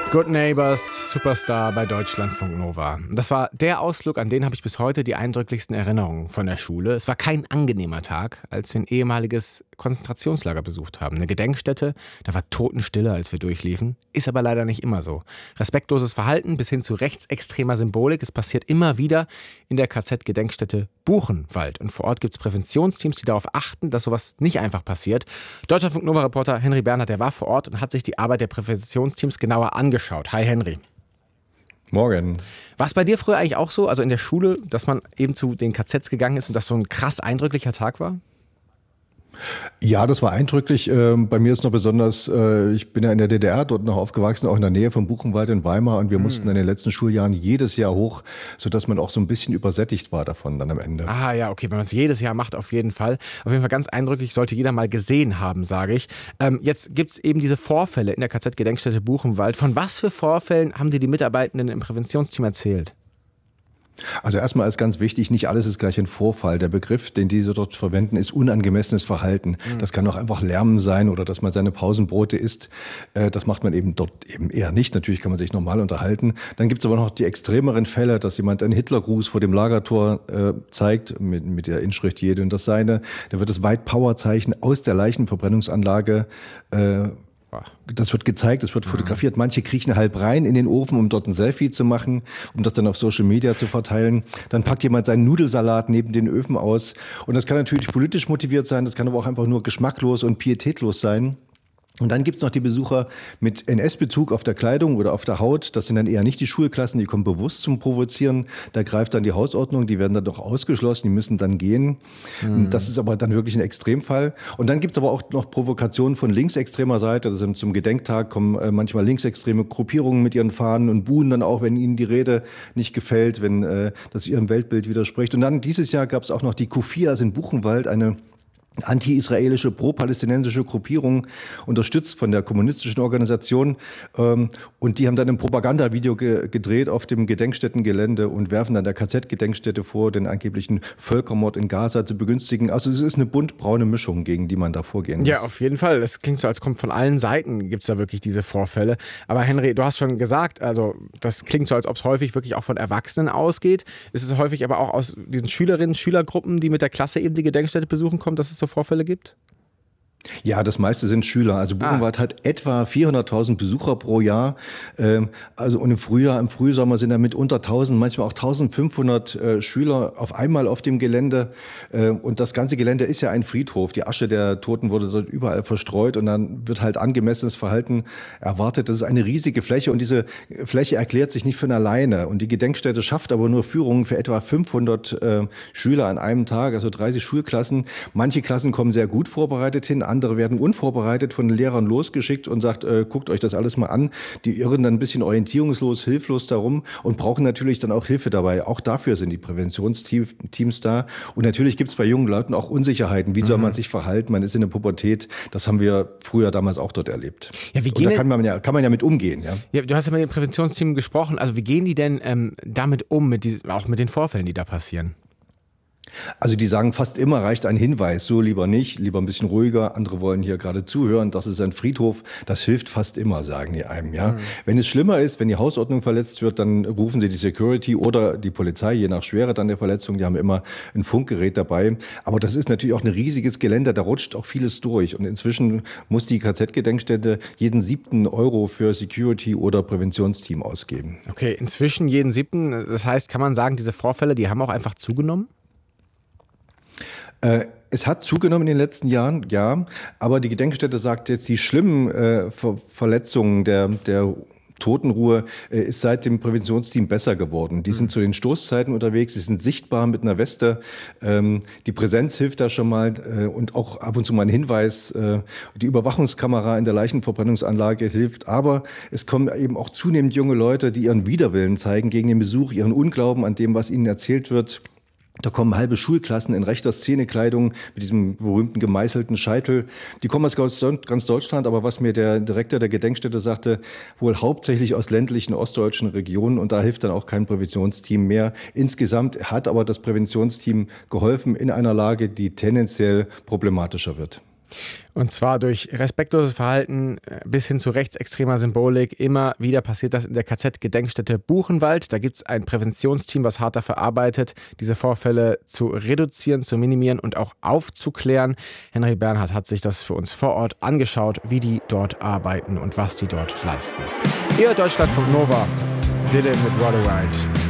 Good Neighbors, Superstar bei Deutschlandfunk Nova. Das war der Ausflug, an den habe ich bis heute die eindrücklichsten Erinnerungen von der Schule. Es war kein angenehmer Tag, als wir ein ehemaliges Konzentrationslager besucht haben. Eine Gedenkstätte, da war Totenstille, als wir durchliefen. Ist aber leider nicht immer so. Respektloses Verhalten bis hin zu rechtsextremer Symbolik, es passiert immer wieder in der KZ-Gedenkstätte Buchenwald. Und vor Ort gibt es Präventionsteams, die darauf achten, dass sowas nicht einfach passiert. Deutschlandfunk Nova-Reporter Henry Bernhard, der war vor Ort und hat sich die Arbeit der Präventionsteams genauer angeschaut. Hi Henry. Morgen. War es bei dir früher eigentlich auch so, also in der Schule, dass man eben zu den KZs gegangen ist und das so ein krass eindrücklicher Tag war? Ja, das war eindrücklich. Bei mir ist noch besonders, ich bin ja in der DDR, dort noch aufgewachsen, auch in der Nähe von Buchenwald in Weimar. Und wir mussten in den letzten Schuljahren jedes Jahr hoch, sodass man auch so ein bisschen übersättigt war davon dann am Ende. Ah ja, okay, wenn man es jedes Jahr macht, auf jeden Fall. Auf jeden Fall ganz eindrücklich, sollte jeder mal gesehen haben, sage ich. Jetzt gibt es eben diese Vorfälle in der KZ-Gedenkstätte Buchenwald. Von was für Vorfällen haben dir die Mitarbeitenden im Präventionsteam erzählt? Also erstmal ist ganz wichtig, nicht alles ist gleich ein Vorfall. Der Begriff, den diese dort verwenden, ist unangemessenes Verhalten. Das kann auch einfach Lärm sein oder dass man seine Pausenbrote isst. Das macht man eben dort eben eher nicht. Natürlich kann man sich normal unterhalten. Dann gibt es aber noch die extremeren Fälle, dass jemand einen Hitlergruß vor dem Lagertor zeigt, mit der Inschrift Jede und das Seine. Da wird das White Power Zeichen aus der Leichenverbrennungsanlage das wird gezeigt, das wird fotografiert. Manche kriechen halb rein in den Ofen, um dort ein Selfie zu machen, um das dann auf Social Media zu verteilen. Dann packt jemand seinen Nudelsalat neben den Öfen aus. Und das kann natürlich politisch motiviert sein, das kann aber auch einfach nur geschmacklos und pietätlos sein. Und dann gibt's noch die Besucher mit NS-Bezug auf der Kleidung oder auf der Haut. Das sind dann eher nicht die Schulklassen, die kommen bewusst zum Provozieren. Da greift dann die Hausordnung, die werden dann doch ausgeschlossen, die müssen dann gehen. Das ist aber dann wirklich ein Extremfall. Und dann gibt's aber auch noch Provokationen von linksextremer Seite. Das sind zum Gedenktag kommen manchmal linksextreme Gruppierungen mit ihren Fahnen und buhen dann auch, wenn ihnen die Rede nicht gefällt, wenn das ihrem Weltbild widerspricht. Und dann dieses Jahr gab's auch noch die Kufias in Buchenwald, eine anti-israelische, pro-palästinensische Gruppierung, unterstützt von der kommunistischen Organisation. Und die haben dann ein Propagandavideo gedreht auf dem Gedenkstättengelände und werfen dann der KZ-Gedenkstätte vor, den angeblichen Völkermord in Gaza zu begünstigen. Also es ist eine buntbraune Mischung, gegen die man da vorgehen muss. Ja, auf jeden Fall. Das klingt so, als kommt von allen Seiten, gibt es da wirklich diese Vorfälle. Aber Henry, du hast schon gesagt, also das klingt so, als ob es häufig wirklich auch von Erwachsenen ausgeht. Ist es häufig aber auch aus diesen Schülerinnen, Schülergruppen, die mit der Klasse eben die Gedenkstätte besuchen kommen, dass es so Vorfälle gibt? Ja, das meiste sind Schüler. Also Buchenwald hat etwa 400.000 Besucher pro Jahr. Also und im Frühsommer sind da mitunter 1.000, manchmal auch 1.500 Schüler auf einmal auf dem Gelände. Und das ganze Gelände ist ja ein Friedhof. Die Asche der Toten wurde dort überall verstreut und dann wird halt angemessenes Verhalten erwartet. Das ist eine riesige Fläche und diese Fläche erklärt sich nicht von alleine. Und die Gedenkstätte schafft aber nur Führungen für etwa 500 Schüler an einem Tag, also 30 Schulklassen. Manche Klassen kommen sehr gut vorbereitet hin, andere werden unvorbereitet von den Lehrern losgeschickt und sagt, guckt euch das alles mal an. Die irren dann ein bisschen orientierungslos, hilflos darum und brauchen natürlich dann auch Hilfe dabei. Auch dafür sind die Präventionsteams da. Und natürlich gibt es bei jungen Leuten auch Unsicherheiten. Wie soll man sich verhalten? Man ist in der Pubertät. Das haben wir früher damals auch dort erlebt. Ja, und da kann man ja mit umgehen. Ja? Ja, du hast ja mit dem Präventionsteam gesprochen. Also wie gehen die denn damit um, auch mit den Vorfällen, die da passieren? Also die sagen fast immer, reicht ein Hinweis, so lieber nicht, lieber ein bisschen ruhiger, andere wollen hier gerade zuhören, das ist ein Friedhof, das hilft fast immer, sagen die einem. Ja. Wenn es schlimmer ist, wenn die Hausordnung verletzt wird, dann rufen sie die Security oder die Polizei, je nach Schwere dann der Verletzung, die haben immer ein Funkgerät dabei. Aber das ist natürlich auch ein riesiges Gelände, da rutscht auch vieles durch und inzwischen muss die KZ-Gedenkstätte jeden 7. Euro für Security oder Präventionsteam ausgeben. Okay, inzwischen jeden 7., das heißt, kann man sagen, diese Vorfälle, die haben auch einfach zugenommen? Es hat zugenommen in den letzten Jahren, ja, aber die Gedenkstätte sagt jetzt, die schlimmen Verletzungen der Totenruhe ist seit dem Präventionsteam besser geworden. Die sind zu den Stoßzeiten unterwegs, sie sind sichtbar mit einer Weste. Die Präsenz hilft da schon mal und auch ab und zu mal ein Hinweis. Die Überwachungskamera in der Leichenverbrennungsanlage hilft. Aber es kommen eben auch zunehmend junge Leute, die ihren Widerwillen zeigen gegen den Besuch, ihren Unglauben an dem, was ihnen erzählt wird. Da kommen halbe Schulklassen in rechter Szenekleidung mit diesem berühmten gemeißelten Scheitel. Die kommen aus ganz Deutschland, aber was mir der Direktor der Gedenkstätte sagte, wohl hauptsächlich aus ländlichen ostdeutschen Regionen und da hilft dann auch kein Präventionsteam mehr. Insgesamt hat aber das Präventionsteam geholfen in einer Lage, die tendenziell problematischer wird. Und zwar durch respektloses Verhalten bis hin zu rechtsextremer Symbolik. Immer wieder passiert das in der KZ-Gedenkstätte Buchenwald. Da gibt es ein Präventionsteam, was hart dafür arbeitet, diese Vorfälle zu reduzieren, zu minimieren und auch aufzuklären. Henry Bernhard hat sich das für uns vor Ort angeschaut, wie die dort arbeiten und was die dort leisten. Ihr Deutschlandfunk Nova, Dylan mit What a Ride.